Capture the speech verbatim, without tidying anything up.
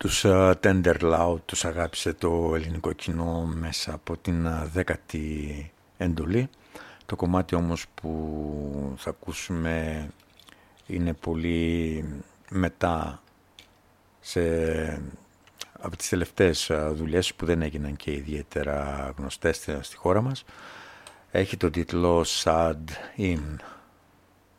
Τους uh, Tender Loud τους αγάπησε το ελληνικό κοινό μέσα από την uh, δέκατη εντολή. Το κομμάτι όμως που θα ακούσουμε είναι πολύ μετά, σε, από τις τελευταίες uh, δουλειές που δεν έγιναν και ιδιαίτερα γνωστές στη χώρα μας. Έχει τον τίτλο Sad In.